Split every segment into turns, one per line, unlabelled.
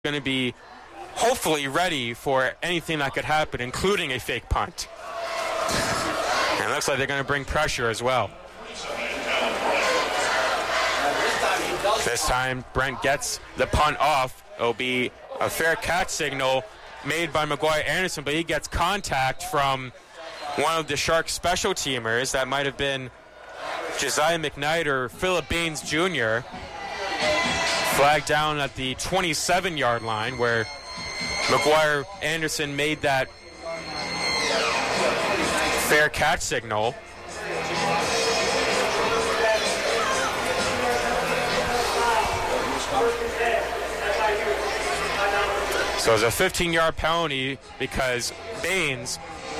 going to be hopefully ready for anything that could happen, including a fake punt. And it looks like they're going to bring pressure as well. This time, Brent gets the punt off. It'll be a fair catch signal made by McGuire Anderson, but he gets contact from one of the Sharks special teamers. That might have been Josiah McKnight or Philip Baines Jr. Flagged down at the 27-yard line where McGuire Anderson made that fair catch signal. So it's a 15-yard penalty because Baines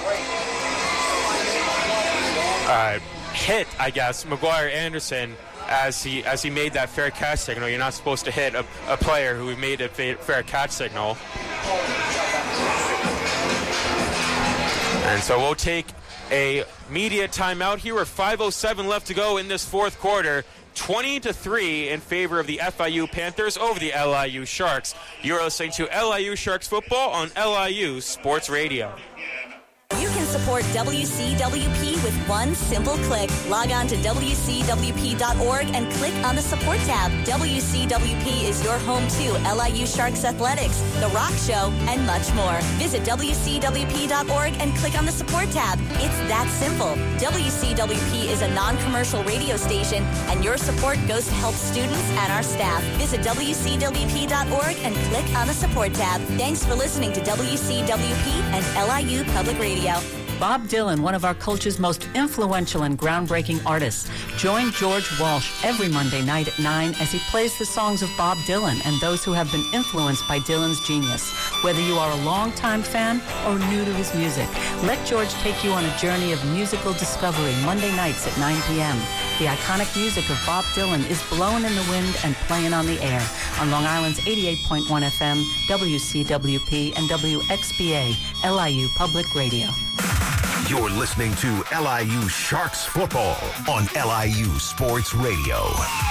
hit, I guess, McGuire Anderson as he made that fair catch signal. You're not supposed to hit a player who made a fair catch signal. And so we'll take a media timeout here with 5:07 left to go in this fourth quarter. 20-3 in favor of the FIU Panthers over the LIU Sharks. You're listening to LIU Sharks football on LIU Sports Radio.
You can support WCWP with one simple click. Log on to WCWP.org and click on the support tab. WCWP is your home to LIU Sharks Athletics, The Rock Show, and much more. Visit WCWP.org and click on the support tab. It's that simple. WCWP is a non-commercial radio station, and your support goes to help students and our staff. Visit WCWP.org and click on the support tab. Thanks for listening to WCWP and LIU Public Radio.
Bob Dylan, one of our culture's most influential and groundbreaking artists. Join George Walsh every Monday night at 9 as he plays the songs of Bob Dylan and those who have been influenced by Dylan's genius. Whether you are a longtime fan or new to his music, let George take you on a journey of musical discovery Monday nights at 9 p.m. The iconic music of Bob Dylan is blown in the wind and playing on the air on Long Island's 88.1 FM, WCWP, and WXBA, LIU Public Radio.
You're listening to LIU Sharks football on LIU Sports Radio.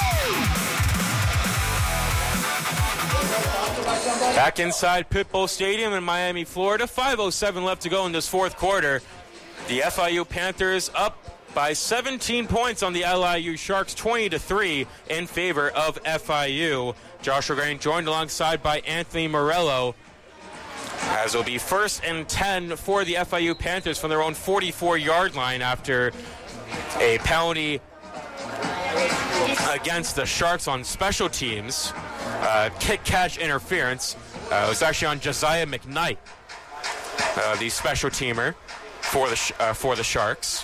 Back inside Pitbull Stadium in Miami, Florida. 5:07 left to go in this fourth quarter. The FIU Panthers up by 17 points on the LIU Sharks, 20-3 in favor of FIU. Joshua Grain joined alongside by Anthony Morello, as it'll be 1st and 10 for the FIU Panthers from their own 44-yard line after a penalty against the Sharks on special teams. Kick-catch interference. It was actually on Josiah McKnight, the special teamer for the Sharks.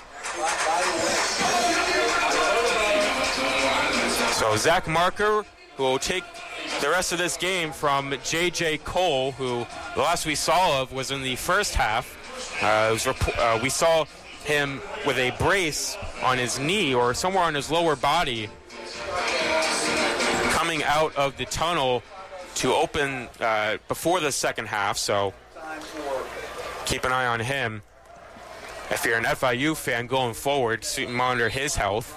So Zach Marker, who will take the rest of this game from J.J. Cole, who the last we saw of was in the first half. We saw him with a brace on his knee or somewhere on his lower body coming out of the tunnel to open before the second half, so keep an eye on him. If you're an FIU fan going forward, monitor his health.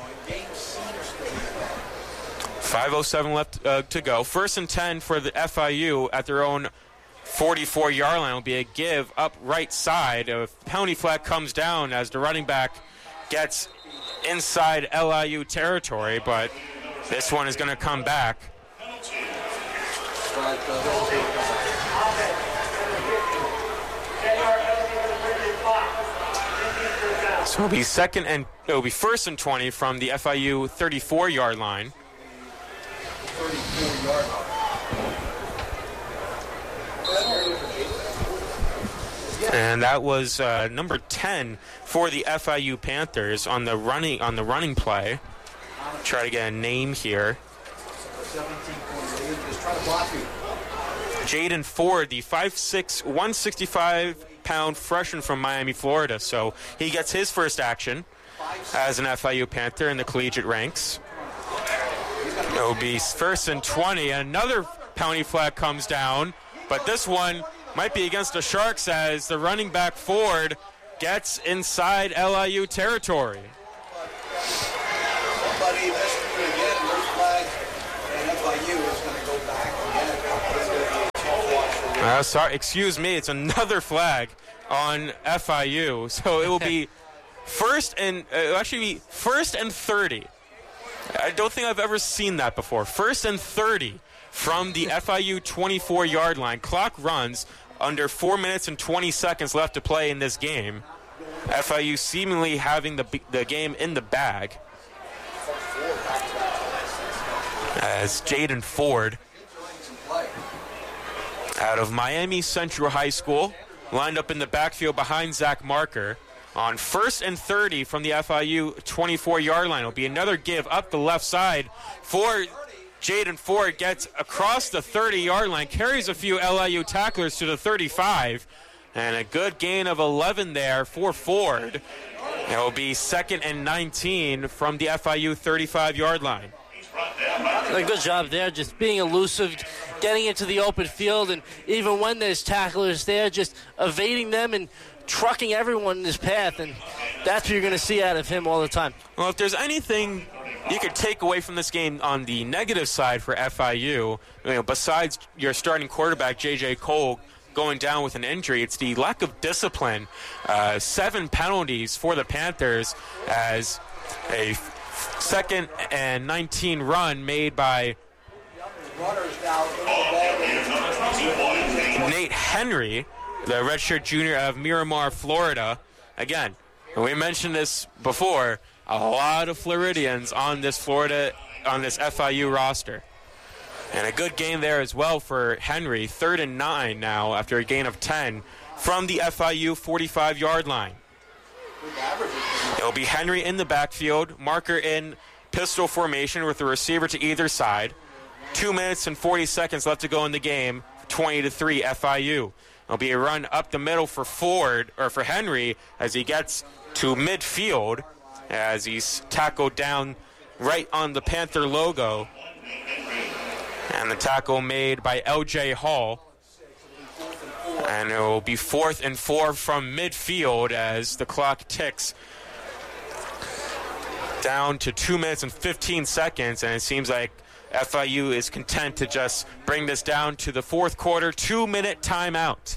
5:07 left to go. 1st and 10 for the FIU at their own 44-yard line. Will be a give up right side. A penalty flag comes down as the running back gets inside LIU territory, but this one is going to come back. So it'll be 1st and 20 from the FIU 34-yard line. And that was number 10 for the FIU Panthers on the running play. Try to get a name here. Jaden Ford, the 5'6", 165-pound freshman from Miami, Florida. So he gets his first action as an FIU Panther in the collegiate ranks. It will be 1st and 20. Another penalty flag comes down, but this one might be against the Sharks as the running back Ford gets inside LIU territory.
Somebody missed it again. First flag, and FIU is going to go back again. It's going to be
Sorry, excuse me. It's another flag on FIU. So it will be first and 30. I don't think I've ever seen that before. 1st and 30 from the FIU 24-yard line. Clock runs under 4 minutes and 20 seconds left to play in this game. FIU seemingly having the game in the bag. As Jaden Ford out of Miami Central High School lined up in the backfield behind Zach Marker. On 1st and 30 from the FIU 24-yard line. It'll be another give up the left side for Jaden Ford. Gets across the 30-yard line, carries a few LIU tacklers to the 35, and a good gain of 11 there for Ford. It'll be 2nd and 19 from the FIU 35-yard line.
A good job there, just being elusive, getting into the open field, and even when there's tacklers there, just evading them and trucking everyone in his path, and that's what you're going to see out of him all the time.
Well, if there's anything you could take away from this game on the negative side for FIU, besides your starting quarterback, J.J. Cole, going down with an injury, it's the lack of discipline. 7 penalties for the Panthers as a 2nd and 19 run made by Nate Henry, the redshirt junior of Miramar, Florida. Again, we mentioned this before, a lot of Floridians on this FIU roster. And a good game there as well for Henry, 3rd and 9 now after a gain of 10 from the FIU 45-yard line. It'll be Henry in the backfield, Marker in pistol formation with the receiver to either side. 2 minutes and 40 seconds left to go in the game, 20-3 FIU. It'll be a run up the middle for for Henry as he gets to midfield as he's tackled down right on the Panther logo. And the tackle made by L.J. Hall. And it will be 4th and 4 from midfield as the clock ticks down to 2 minutes and 15 seconds. And it seems like FIU is content to just bring this down to the 4th quarter, 2-minute timeout.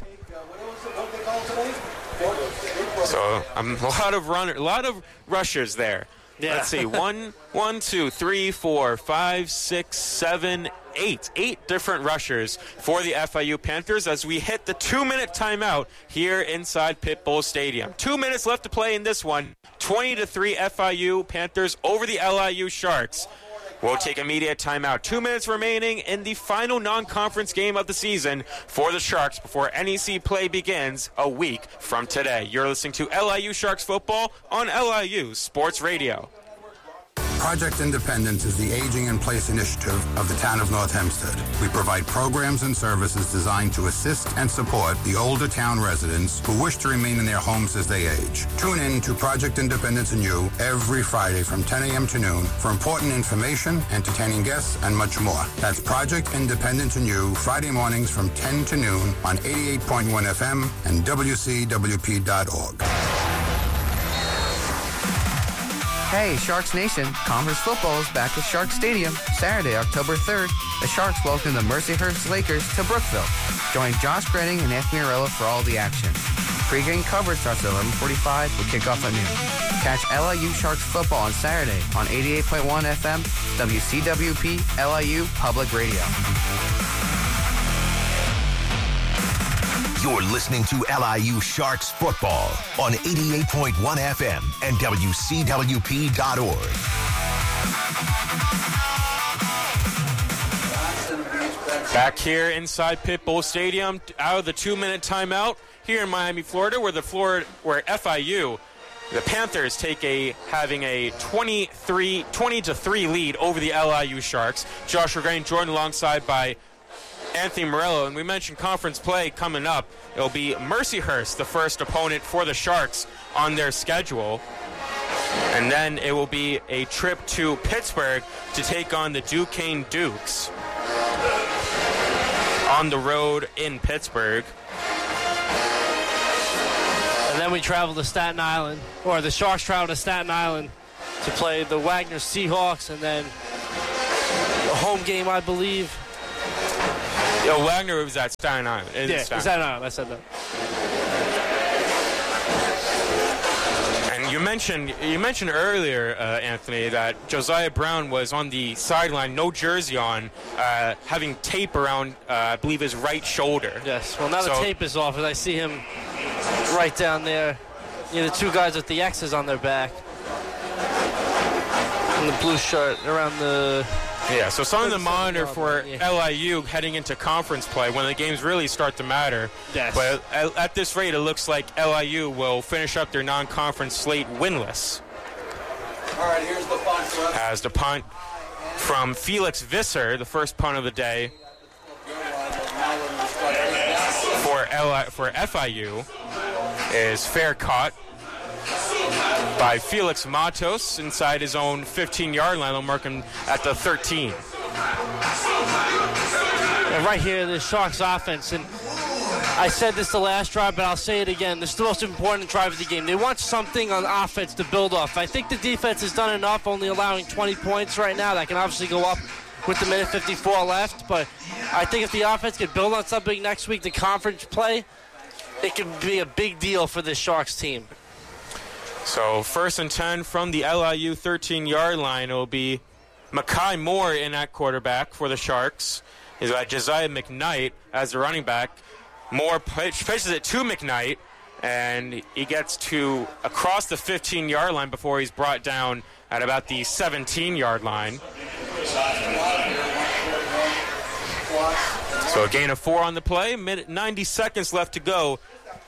So a lot of rushers there. Yeah. Let's see, 1, 2, 3, 4, 5, 6, 7, 8. 8 different rushers for the FIU Panthers as we hit the 2-minute timeout here inside Pit Bowl Stadium. 2 minutes left to play in this one. 20-3 FIU Panthers over the LIU Sharks. We'll take immediate timeout. 2 minutes remaining in the final non-conference game of the season for the Sharks before NEC play begins a week from today. You're listening to LIU Sharks football on LIU Sports Radio.
Project Independence is the Aging in Place initiative of the town of North Hempstead. We provide programs and services designed to assist and support the older town residents who wish to remain in their homes as they age. Tune in to Project Independence and You every Friday from 10 a.m. to noon for important information, entertaining guests, and much more. That's Project Independence and You, Friday mornings from 10 to noon on 88.1 FM and WCWP.org.
Hey, Sharks Nation, Conference football is back at Shark Stadium Saturday, October 3rd. The Sharks welcome the Mercyhurst Lakers to Brookville. Join Josh Grenning and Anthony Morello for all the action. Pre-game coverage starts at 11:45 with kickoff at noon. Catch LIU Sharks football on Saturday on 88.1 FM, WCWP, LIU Public Radio.
You're listening to LIU Sharks football on 88.1 FM and WCWP.org.
Back here inside Pit Bowl Stadium, out of the 2-minute timeout here in Miami, Florida, where FIU, the Panthers having a 20-3 lead over the LIU Sharks. Josh Regain joined alongside by Anthony Morello, and we mentioned conference play coming up. It'll be Mercyhurst, the first opponent for the Sharks on their schedule. And then it will be a trip to Pittsburgh to take on the Duquesne Dukes on the road in Pittsburgh.
And then we travel to Staten Island, or the Sharks travel to Staten Island to play the Wagner Seahawks, and then a home game, I believe,
Wagner was at Staten Island.
Staten Island. I said that.
And you mentioned earlier, Anthony, that Josiah Brown was on the sideline, no jersey on, having tape around, I believe, his right shoulder.
Yes. Well, now the tape is off, as I see him right down there. The two guys with the X's on their back. And the blue shirt around the...
Yeah, so something to monitor for LIU heading into conference play when the games really start to matter.
Yes.
But at this rate, it looks like LIU will finish up their non-conference slate winless.
All right, here's the punt for us.
As the punt from Felix Visser, the first punt of the day for FIU, is fair caught by Felix Matos inside his own 15-yard line. They'll mark him at the 13.
And right here, the Sharks offense, and I said this the last drive, but I'll say it again. This is the most important drive of the game. They want something on offense to build off. I think the defense has done enough, only allowing 20 points right now. That can obviously go up with the minute 54 left, but I think if the offense could build on something next week, the conference play, it could be a big deal for this Sharks team.
So 1st and 10 from the LIU 13-yard line. It will be Makai Moore in at quarterback for the Sharks. He's got Josiah McKnight as the running back. Moore pitches it to McKnight, and he gets to across the 15-yard line before he's brought down at about the 17-yard line. So a gain of 4 on the play. 90 seconds left to go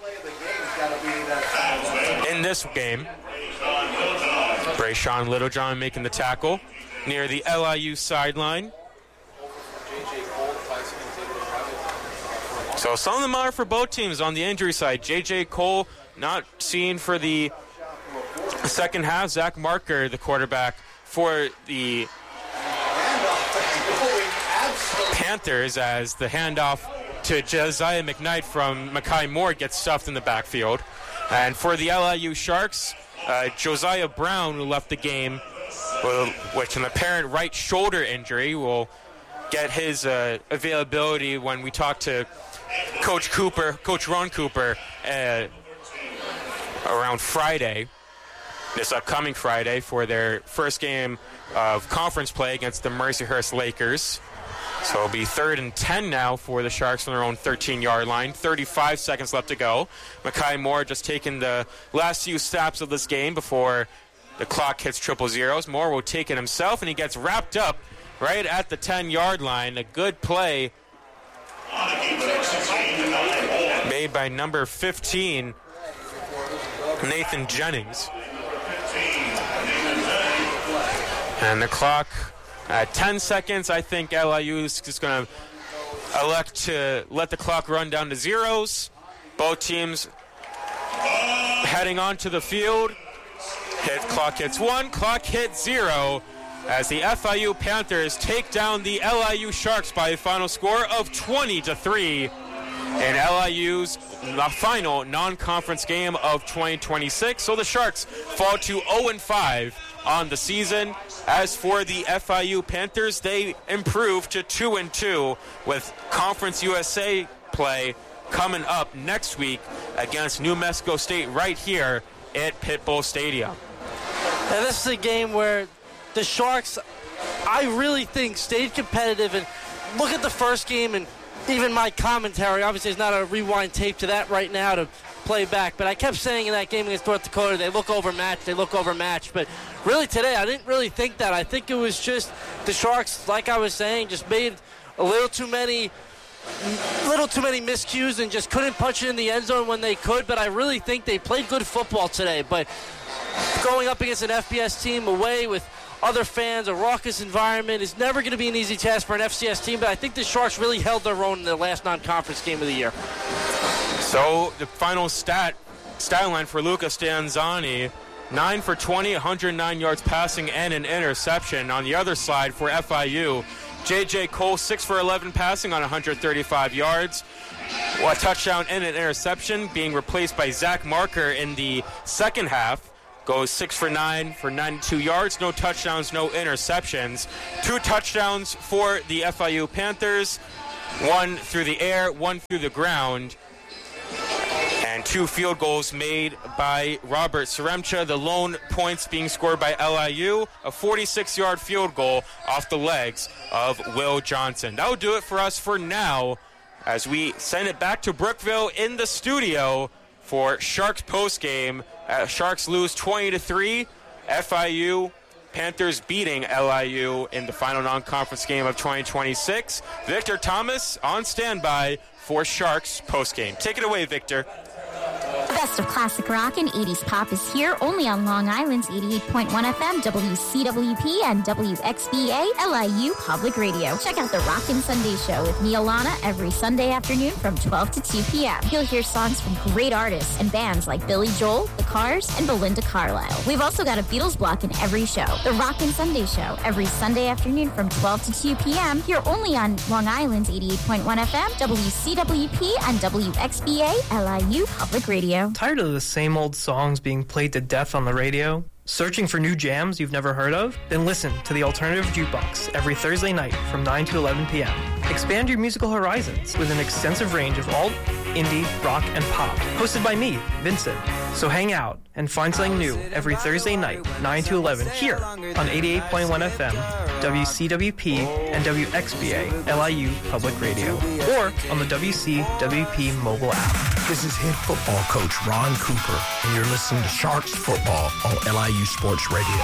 in this game. Brayshawn Littlejohn making the tackle near the LIU sideline. So some of them are for both teams on the injury side. J.J. Cole not seen for the second half. Zach Marker, the quarterback for the Panthers, as the handoff to Josiah McKnight from Makai Moore gets stuffed in the backfield. And for the LIU Sharks, Josiah Brown, who left the game with an apparent right shoulder injury, will get his availability when we talk to Coach Ron Cooper, around Friday, this upcoming Friday, for their first game of conference play against the Mercyhurst Lakers. So it'll be 3rd and 10 now for the Sharks on their own 13-yard line. 35 seconds left to go. Makai Moore just taking the last few snaps of this game before the clock hits triple zeros. Moore will take it himself, and he gets wrapped up right at the 10-yard line. A good play made by number 15, Nathan Jennings. And the clock at 10 seconds, I think LIU is just going to elect to let the clock run down to zeros. Both teams heading onto the field. Clock hits 1, clock hits 0, as the FIU Panthers take down the LIU Sharks by a final score of 20-3 in LIU's final non-conference game of 2026. So the Sharks fall to 0-5 on the season. As for the FIU Panthers, they improve to 2-2 with Conference USA play coming up next week against New Mexico State right here at Pitbull Stadium.
And this is a game where the Sharks, I really think, stayed competitive. And look at the first game, and even my commentary, obviously there's not a rewind tape to that right now to play back, but I kept saying in that game against North Dakota, they look overmatched. But really today, I didn't really think that. I think it was just the Sharks, like I was saying, just made a little too many miscues and just couldn't punch it in the end zone when they could. But I really think they played good football today. But going up against an FBS team away with other fans, a raucous environment, is never going to be an easy task for an FCS team. But I think the Sharks really held their own in their last non-conference game of the year.
So the final stat line for Luca Stanzani, 9 for 20, 109 yards passing and an interception. On the other side for FIU, J.J. Cole, 6 for 11 passing on 135 yards. A touchdown and an interception, being replaced by Zach Marker in the second half. Goes 6 for 9 for 92 yards. No touchdowns, no interceptions. 2 touchdowns for the FIU Panthers. One through the air, one through the ground. And 2 field goals made by Robert Seremcha. The lone points being scored by LIU. A 46-yard field goal off the legs of Will Johnson. That will do it for us for now as we send it back to Brookville in the studio for Sharks postgame. Sharks lose 20-3. FIU Panthers beating LIU in the final non-conference game of 2026. Victor Thomas on standby for Sharks postgame. Take it away, Victor.
The best of classic rock and 80s pop is here only on Long Island's 88.1 FM, WCWP, and WXBA, LIU Public Radio. Check out the Rockin' Sunday Show with me, Alana, every Sunday afternoon from 12 to 2 p.m. You'll hear songs from great artists and bands like Billy Joel, The Cars, and Belinda Carlisle. We've also got a Beatles block in every show. The Rockin' Sunday Show, every Sunday afternoon from 12 to 2 p.m. here only on Long Island's 88.1 FM, WCWP, and WXBA, LIU Public Radio.
Tired of the same old songs being played to death on the radio? Searching for new jams you've never heard of? Then listen to the Alternative Jukebox every Thursday night from 9 to 11 p.m. Expand your musical horizons with an extensive range of alt, indie, rock, and pop. Hosted by me, Vincent. So hang out and find something new every Thursday night, 9 to 11, here on 88.1 FM, WCWP, and WXBA, LIU Public Radio, or on the WCWP mobile app.
This is head football coach Ron Cooper, and you're listening to Sharks Football on LIU Sports Radio.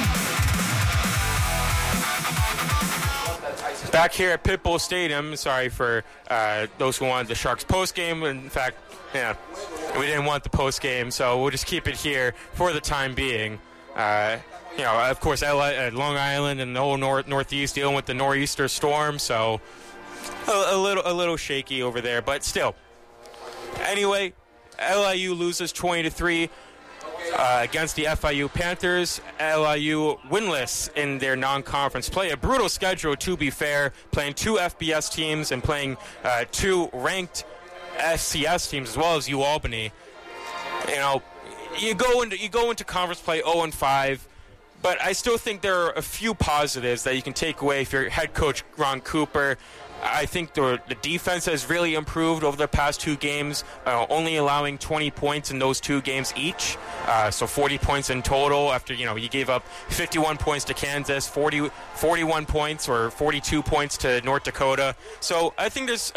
Back here at Pitbull Stadium, sorry for those who wanted the Sharks postgame. In fact, we didn't want the postgame, so we'll just keep it here for the time being. Of course, Long Island and the whole Northeast dealing with the nor'easter storm, so a little shaky over there, but still. Anyway, LIU loses 20-3 against the FIU Panthers. LIU winless in their non-conference play. A brutal schedule, to be fair, playing 2 FBS teams and playing 2 ranked FCS teams as well as UAlbany. You go into conference play 0-5, but I still think there are a few positives that you can take away if you're head coach Ron Cooper. I think the defense has really improved over the past 2 games, only allowing 20 points in those 2 games each. So 40 points in total after, you gave up 51 points to Kansas, 41 points or 42 points to North Dakota. So I think there's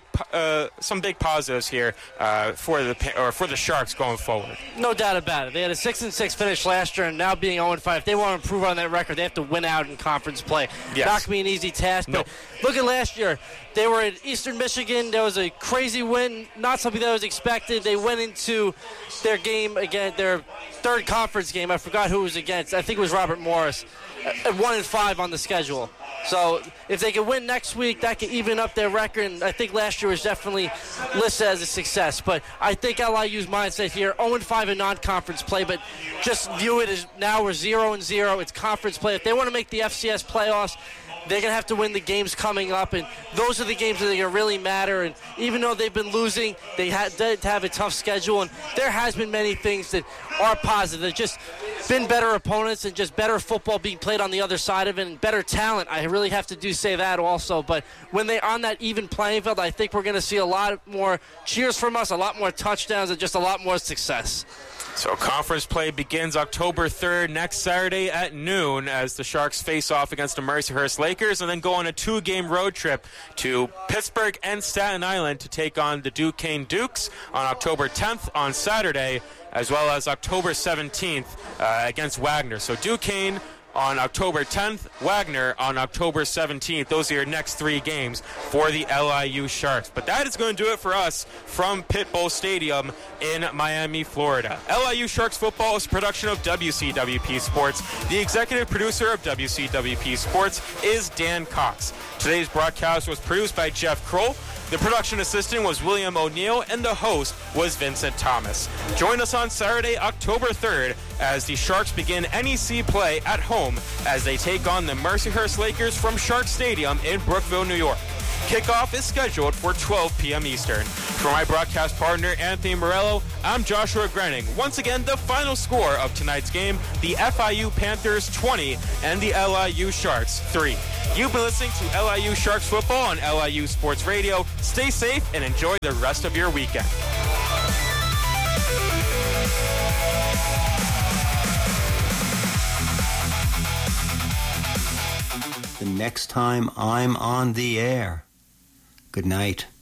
some big positives here for the Sharks going forward.
No doubt about it. They had a 6-6 finish last year, and now being 0-5, if they want to improve on that record, they have to win out in conference play.
Yes.
Not going to be an easy task, but look at last year. They were at Eastern Michigan. There was a crazy win, not something that was expected. They went into their game again, their third conference game. I forgot who it was against. I think it was Robert Morris. At 1-5 on the schedule. So if they can win next week, that could even up their record. And I think last year was definitely listed as a success. But I think LIU's mindset here, 0-5 in non-conference play, but just view it as now we're 0-0. It's conference play. If they want to make the FCS playoffs, they're going to have to win the games coming up, and those are the games that are going to really matter. And even though they've been losing, they did have a tough schedule, and there has been many things that are positive. There's just been better opponents and just better football being played on the other side of it, and better talent. I really have to say that also. But when they're on that even playing field, I think we're going to see a lot more cheers from us, a lot more touchdowns, and just a lot more success.
So conference play begins October 3rd, next Saturday at noon, as the Sharks face off against the Mercyhurst Lakers and then go on a 2-game road trip to Pittsburgh and Staten Island to take on the Duquesne Dukes on October 10th on Saturday, as well as October 17th against Wagner. So Duquesne on October 10th, Wagner on October 17th. Those are your next 3 games for the LIU Sharks. But that is going to do it for us from Pitbull Stadium in Miami, Florida. LIU Sharks Football is a production of WCWP Sports. The executive producer of WCWP Sports is Dan Cox. Today's broadcast was produced by Jeff Kroll. The production assistant was William O'Neill, and the host was Vincent Thomas. Join us on Saturday, October 3rd, as the Sharks begin NEC play at home as they take on the Mercyhurst Lakers from Shark Stadium in Brookville, New York. Kickoff is scheduled for 12 p.m. Eastern. For my broadcast partner, Anthony Morello, I'm Joshua Grenning. Once again, the final score of tonight's game, the FIU Panthers 20 and the LIU Sharks 3. You've been listening to LIU Sharks football on LIU Sports Radio. Stay safe and enjoy the rest of your weekend.
The next time I'm on the air. Good night.